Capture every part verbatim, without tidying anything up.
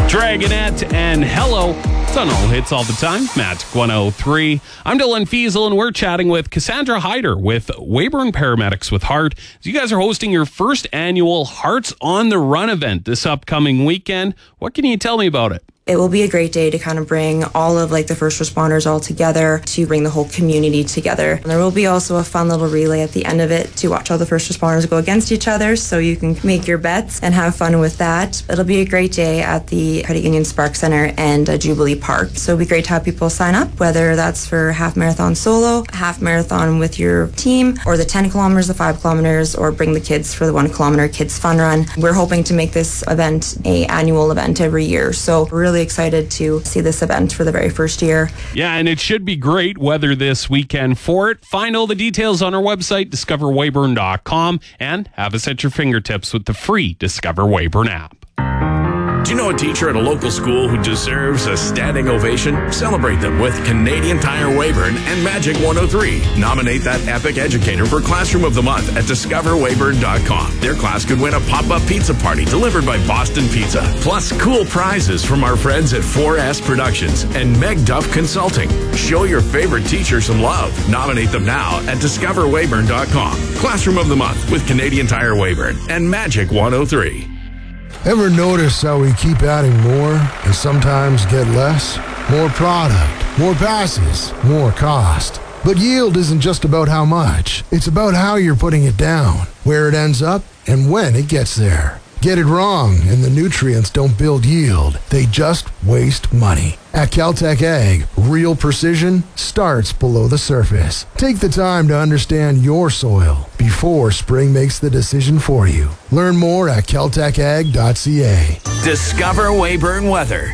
Dragonette and Hello. It's on All Hits All the Time. Magic one oh three. I'm Dylan Fiesel, and we're chatting with Cassandra Hyder with Weyburn Paramedics with Heart. You guys are hosting your first annual Hearts on the Run event this upcoming weekend. What can you tell me about it? It will be a great day to kind of bring all of like the first responders all together, to bring the whole community together. And there will be also a fun little relay at the end of it to watch all the first responders go against each other, so you can make your bets and have fun with that. It'll be a great day at the Credit Union Spark Center and uh, Jubilee Park. So it'll be great to have people sign up, whether that's for half marathon solo, half marathon with your team, or the ten kilometers, the five kilometers, or bring the kids for the one kilometer kids fun run. We're hoping to make this event a annual event every year. So we're really excited to see this event for the very first year. Yeah, and it should be great weather this weekend for it. Find all the details on our website, discover weyburn dot com, and have us at your fingertips with the free Discover Weyburn app. Do you know a teacher at a local school who deserves a standing ovation? Celebrate them with Canadian Tire Weyburn and Magic one oh three. Nominate that epic educator for Classroom of the Month at discover weyburn dot com. Their class could win a pop-up pizza party delivered by Boston Pizza, plus cool prizes from our friends at four S Productions and Meg Duff Consulting. Show your favorite teacher some love. Nominate them now at discover weyburn dot com. Classroom of the Month with Canadian Tire Weyburn and Magic one oh three. Ever notice how we keep adding more and sometimes get less? More product, more passes, more cost. But yield isn't just about how much. It's about how you're putting it down, where it ends up, and when it gets there. Get it wrong, and the nutrients don't build yield. They just waste money. At Caltech Ag, real precision starts below the surface. Take the time to understand your soil before spring makes the decision for you. Learn more at caltech ag dot c a. Discover Weyburn weather.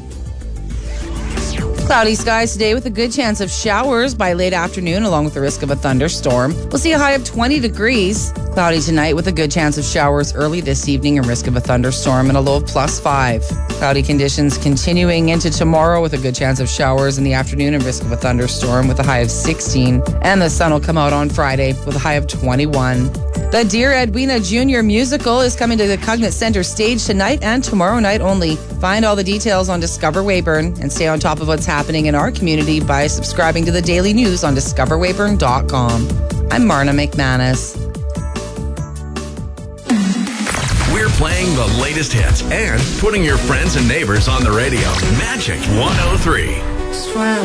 Cloudy skies today with a good chance of showers by late afternoon, along with the risk of a thunderstorm. We'll see a high of twenty degrees. Cloudy tonight with a good chance of showers early this evening and risk of a thunderstorm, and a low of plus five. Cloudy conditions continuing into tomorrow with a good chance of showers in the afternoon and risk of a thunderstorm with a high of sixteen. And the sun will come out on Friday with a high of twenty-one. The Dear Edwina Junior musical is coming to the Cognate Center stage tonight and tomorrow night only. Find all the details on Discover Weyburn and stay on top of what's happening in our community by subscribing to the daily news on discover weyburn dot com. I'm Marna McManus. We're playing the latest hits and putting your friends and neighbors on the radio. Magic one oh three. Swim